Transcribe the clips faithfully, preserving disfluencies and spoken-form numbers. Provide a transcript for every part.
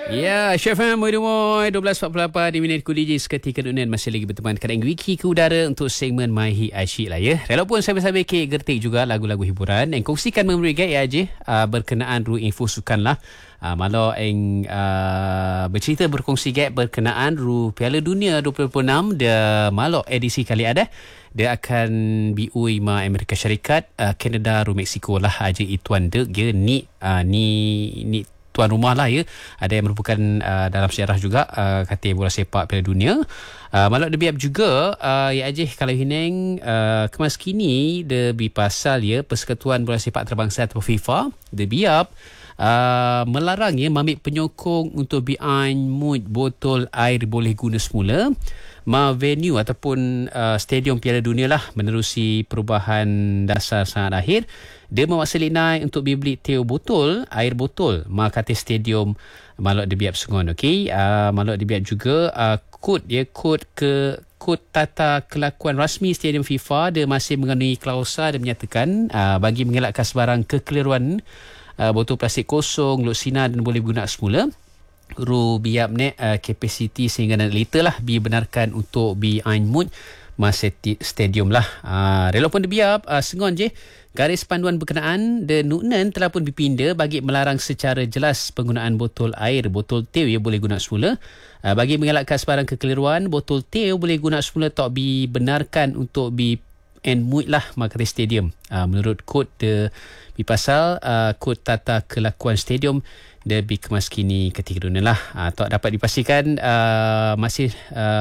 Ya, Chef M, Moy dua belas empat puluh lapan di minit ku D J seketika dunia masih lagi berteman kadang wiki ke udara untuk segmen My Hit Asyik lah ya. Walaupun sambil-sambil kek gertik juga lagu-lagu hiburan yang kongsikan memberi gaya ya je uh, berkenaan ru info sukan lah. Uh, malah yang uh, bercerita berkongsi gaya berkenaan ru Piala Dunia dua ribu dua puluh enam dia malah edisi kali ada. Dia akan biui ma Amerika Syarikat, uh, Kanada, ru Mexico lah aja ituan dek ya ni uh, ni ni tuan rumah lah ya. Ada yang merupakan uh, dalam sejarah juga uh, katil bola sepak Piala Dunia. Uh, Malak debiap juga uh, ya ajih kalau hineng uh, kemas kini debi pasal ya Persekutuan Bola Sepak Antarabangsa atau FIFA debiap uh, melarang ya mamik penyokong untuk biain mud botol air boleh guna semula ma venue ataupun uh, stadium Piala Dunia lah menerusi perubahan dasar saat akhir. Dia memaksa Linai untuk beli teo botol, air botol, makati stadium malak dibiap sungon. Okey, uh, malak dibiap juga uh, kod dia kod ke kod tata kelakuan rasmi stadium FIFA dia masih mengandungi klausa dan menyatakan uh, bagi mengelakkan sebarang kekeliruan uh, botol plastik kosong, lot sinar dan boleh guna semula. Ru biap ne uh, kapasiti sehingga dan liter lah dibenarkan untuk bi ainmut masa stadium lah. Uh, rela pun dibiap uh, sengon je garis panduan berkenaan de Nuknan telah pun dipinda bagi melarang secara jelas penggunaan botol air, botol teo ya boleh guna semula. Uh, bagi mengelakkan sebarang kekeliruan, botol teo boleh guna semula tak dibenarkan untuk bi enmut lah makati stadium. Uh, menurut kod de bi pasal uh, kod tata kelakuan stadium dia dikemas kini ketika dunia lah. Uh, tak dapat dipastikan uh, masih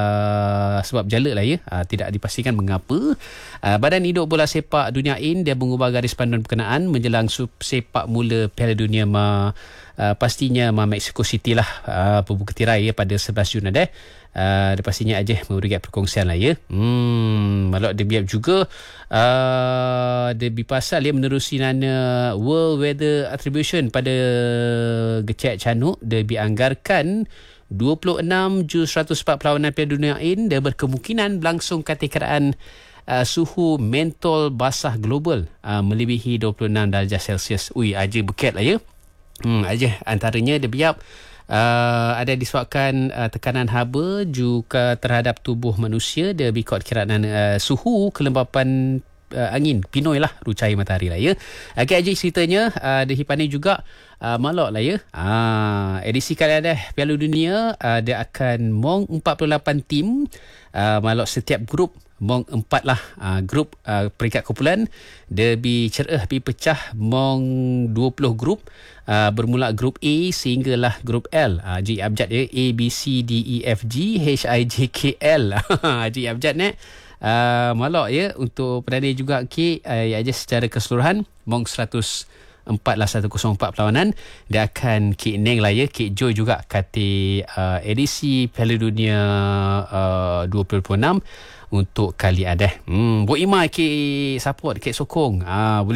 uh, sebab jala lah ya. Uh, tidak dipastikan mengapa. Uh, Badan Induk Bola Sepak Dunia I N dia mengubah garis panduan berkenaan menjelang sepak mula Piala Dunia ma uh, pastinya ma Mexico City lah uh, pembuka tirai ya pada sebelas Jun ada. Uh, dia pastinya aja memberi perkongsian lah ya. Hmm, malah dia biap juga uh, dia bipasal ya menerusi nana World Weather Attribution pada gecek canuk dia dianggarkan dua puluh enam Jun seratus empat perlawanan Piala Dunia I N dia berkemungkinan berlangsung keadaan uh, suhu mentol basah global uh, melebihi dua puluh enam darjah Celsius. Ui, aja buket lah ya. Hmm, aja antaranya dia biap Uh, ada disebabkan uh, tekanan haba juga terhadap tubuh manusia dia bikot kiraan uh, suhu kelembapan uh, angin pinoi lah rucai matahari lah ya. Okey aja ceritanya uh, dia hipani juga uh, malak lah ya. Uh, edisi kali ada Piala Dunia uh, dia akan mong empat puluh lapan tim uh, malak setiap grup mong empat lah uh, grup uh, peringkat kumpulan dia bi cerah bi pecah mong dua puluh grup uh, bermula grup A sehinggalah grup L. uh, J abjad ya A B C D E F G H I J K L. J abjad ni uh, malak ya untuk perdana juga ke uh, ya aja secara keseluruhan mong seratus empat lah seratus empat perlawanan dia akan ke neng lah ya ke joy juga kata uh, edisi Piala Dunia uh, dua ribu enam untuk kali ada. Hmm, Bu Ima ke support ke sokong. Ah, boleh